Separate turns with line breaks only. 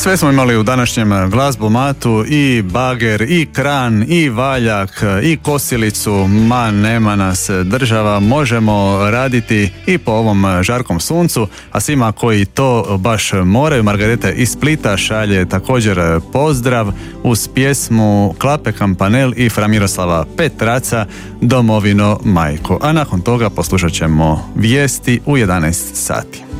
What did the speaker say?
Sve smo imali u današnjem glazbomatu, i bager, i kran, i valjak, i kosilicu, ma nema nas država, možemo raditi i po ovom žarkom suncu, a svima koji to baš moraju, Margareta iz Splita šalje također pozdrav uz pjesmu Klape Kampanel i Fra Miroslava Petraca Domovino majko, a nakon toga poslušat ćemo vijesti u 11 sati.